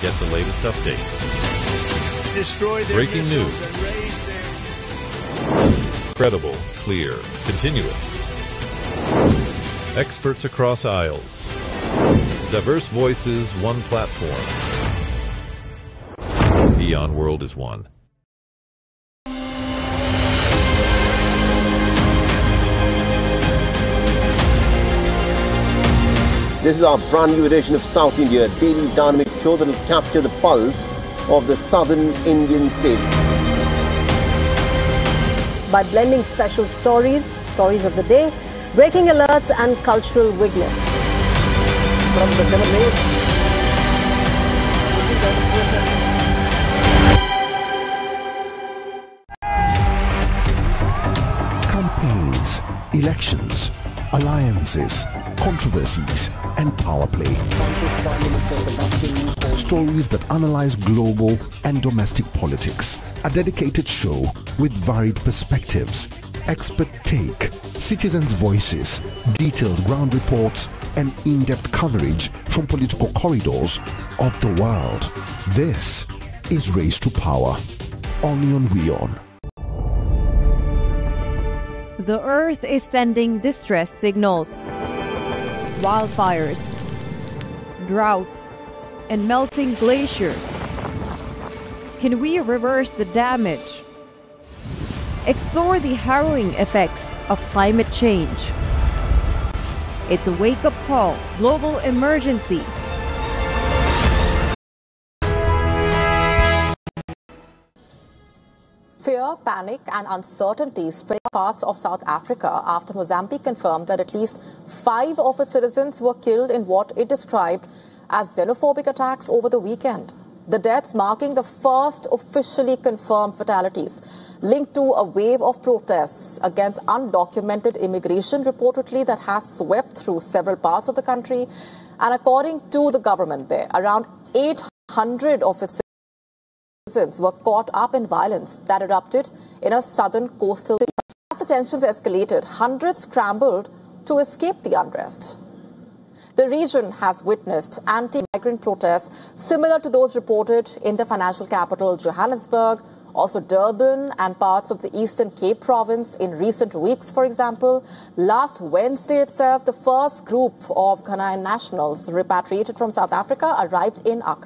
get the latest updates. Destroy their Breaking missiles news. and raise their... Credible, clear, continuous. Experts across aisles. Diverse voices, one platform. Eon World is one. This is our brand new edition of South India, a daily dynamic show that will capture the pulse of the southern Indian state. It's by blending special stories of the day, breaking alerts and cultural vignettes. From the Campaigns, elections, alliances, controversies, and power play. Stories that analyze global and domestic politics. A dedicated show with varied perspectives, expert take, citizens' voices, detailed ground reports, and in-depth coverage from political corridors of the world. This is Race to Power. Onion Weon. The Earth is sending distress signals. Wildfires, droughts, and melting glaciers. Can we reverse the damage? Explore the harrowing effects of climate change. It's a wake-up call, global emergency. Fear, panic and uncertainty spread parts of South Africa after Mozambique confirmed that at least 5 of its citizens were killed in what it described as xenophobic attacks over the weekend. The deaths marking the first officially confirmed fatalities linked to a wave of protests against undocumented immigration reportedly that has swept through several parts of the country. And according to the government there, around 800 of its citizens were caught up in violence that erupted in a southern coastal city. As the tensions escalated, hundreds scrambled to escape the unrest. The region has witnessed anti-migrant protests similar to those reported in the financial capital Johannesburg, also Durban and parts of the Eastern Cape province in recent weeks, for example. Last Wednesday itself, the first group of Ghanaian nationals repatriated from South Africa arrived in Accra.